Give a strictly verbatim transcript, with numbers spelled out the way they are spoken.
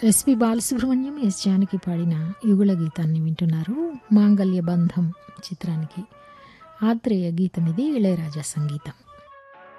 SP Balasubrahmanyam, yes Janaki పాడిన యుగళ గీతాన్ని వింటున్నారు. మాంగళ్య బంధం చిత్రానికి ఆత్రేయ గీతం ఇది, ఇళయరాజా సంగీతం.